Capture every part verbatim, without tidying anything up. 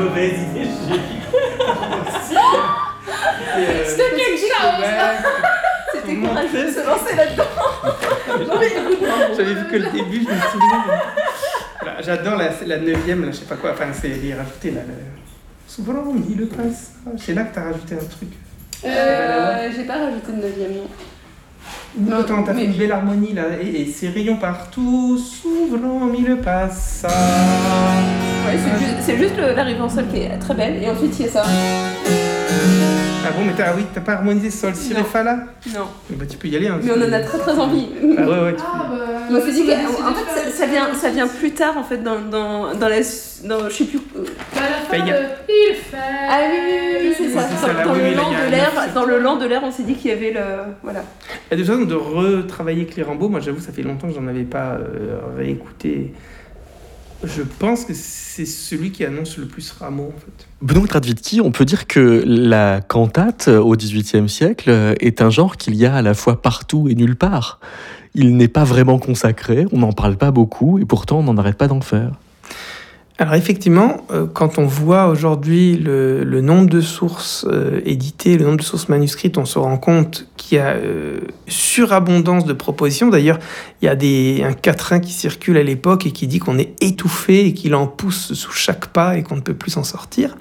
mauvaise idée. C'était quelque chose là. C'était courageux de se lancer là-dedans. Non mais écoute-moi. J'avais vu que le début, je me souviens. Voilà, j'adore la, la neuvième, là, je sais pas quoi, enfin c'est les rajouter là. Le... Souvent, il le passe. C'est là que t'as rajouté un truc. Euh, j'ai pas rajouté de neuvième, non. Non, attends, t'as mais... fait une belle harmonie là, et, et c'est rayons partout, souvent il le passe. Ouais, c'est juste, c'est juste le, la rive en sol qui est très belle, et ensuite il y a ça. Ah bon, mais t'as, ah oui, t'as pas harmonisé sol, si, ré, fa là ? Non. Bah tu peux y aller. Hein, mais on en a très très envie. Ah ouais, ouais, tu ah, peux. bah, on s'est dit que, en fait, ça, ça, vient, ça vient plus tard, en fait, dans, dans, dans la... Dans, je sais plus... Bah, la fin Bah, de... a... Il fait... Ah oui, oui, oui, oui c'est ça. c'est ça Dans, là, dans, oui, le oui, lent là, de l'air, dans le lent de l'air, on s'est dit qu'il y avait le... Voilà. Il y a des façons de retravailler Clérambault. Moi, j'avoue, ça fait longtemps que j'en avais pas euh, réécouté. Je pense que c'est celui qui annonce le plus Rameau, en fait. Benoît Gradvitki, on peut dire que la cantate, au dix-huitième siècle, est un genre qu'il y a à la fois partout et nulle part. Il n'est pas vraiment consacré, on n'en parle pas beaucoup, et pourtant on n'en arrête pas d'en faire. Alors effectivement, euh, quand on voit aujourd'hui le, le nombre de sources euh, éditées, le nombre de sources manuscrites, on se rend compte qu'il y a euh, surabondance de propositions. D'ailleurs, il y a des, un quatrain qui circule à l'époque et qui dit qu'on est étouffé et qu'il en pousse sous chaque pas et qu'on ne peut plus s'en sortir.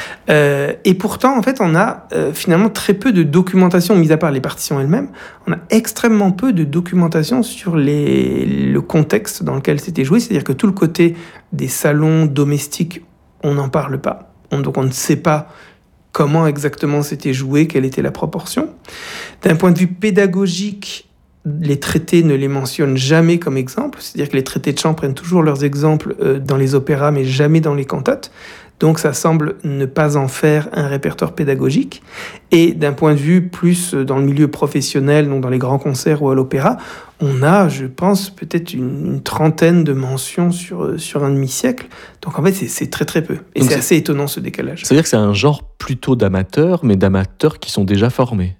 Euh, et pourtant, en fait, on a euh, finalement très peu de documentation, mis à part les partitions elles-mêmes, on a extrêmement peu de documentation sur les, le contexte dans lequel c'était joué. C'est-à-dire que tout le côté des salons domestiques, on n'en parle pas. On, donc on ne sait pas comment exactement c'était joué, quelle était la proportion. D'un point de vue pédagogique, les traités ne les mentionnent jamais comme exemple. C'est-à-dire que les traités de chant prennent toujours leurs exemples euh, dans les opéras, mais jamais dans les cantates. Donc ça semble ne pas en faire un répertoire pédagogique. Et d'un point de vue plus dans le milieu professionnel, donc dans les grands concerts ou à l'opéra, on a, je pense, peut-être une, une trentaine de mentions sur, sur un demi-siècle. Donc en fait, c'est, c'est très très peu. Et c'est, c'est assez étonnant ce décalage. Ça veut dire que c'est un genre plutôt d'amateurs, mais d'amateurs qui sont déjà formés.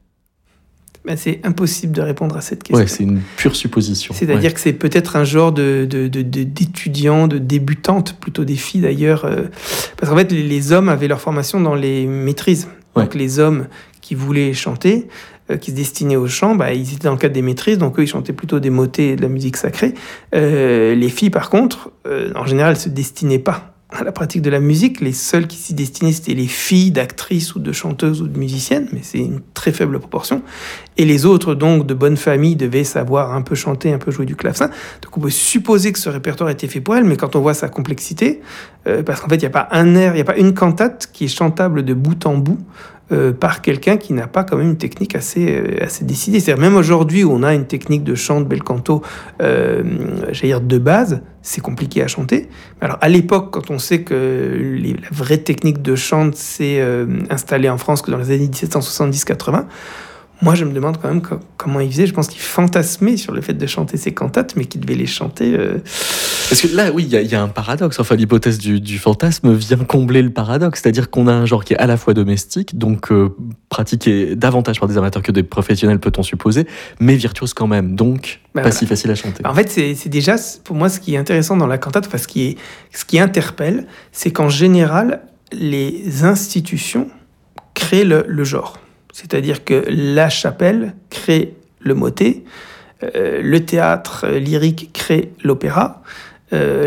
Ben, c'est impossible de répondre à cette question. Ouais, c'est une pure supposition. C'est-à-dire ouais. que c'est peut-être un genre de, de, de, de, d'étudiants, de débutantes, plutôt des filles d'ailleurs. Euh, parce qu'en fait, les, les hommes avaient leur formation dans les maîtrises. Ouais. Donc les hommes qui voulaient chanter, euh, qui se destinaient au chant, bah, ils étaient dans le cadre des maîtrises, donc eux, ils chantaient plutôt des motets et de la musique sacrée. Euh, les filles, par contre, euh, en général, elles se destinaient pas à la pratique de la musique. Les seules qui s'y destinaient, c'était les filles d'actrices ou de chanteuses ou de musiciennes, mais c'est une très faible proportion. Et les autres, donc, de bonne famille, devaient savoir un peu chanter, un peu jouer du clavecin. Donc on peut supposer que ce répertoire était fait pour elles, mais quand on voit sa complexité, euh, parce qu'en fait, il n'y a pas un air, il n'y a pas une cantate qui est chantable de bout en bout, Euh, par quelqu'un qui n'a pas quand même une technique assez, euh, assez décidée. C'est-à-dire même aujourd'hui où on a une technique de chant, de bel canto, euh, j'allais dire de base, c'est compliqué à chanter. Alors à l'époque, quand on sait que les, la vraie technique de chant s'est euh, installée en France que dans les années dix-sept cent soixante-dix quatre-vingts, moi, je me demande quand même co- comment il faisait. Je pense qu'il fantasmait sur le fait de chanter ses cantates, mais qu'il devait les chanter... Euh... Parce que là, oui, il y, y a un paradoxe. Enfin, l'hypothèse du, du fantasme vient combler le paradoxe. C'est-à-dire qu'on a un genre qui est à la fois domestique, donc euh, pratiqué davantage par des amateurs que des professionnels, peut-on supposer, mais virtuose quand même, donc ben pas voilà. si facile à chanter. En fait, c'est, c'est déjà, pour moi, ce qui est intéressant dans la cantate, enfin, ce qui, est, ce qui interpelle, c'est qu'en général, les institutions créent le, le genre. C'est-à-dire que la chapelle crée le motet, euh, le théâtre lyrique crée l'opéra, euh,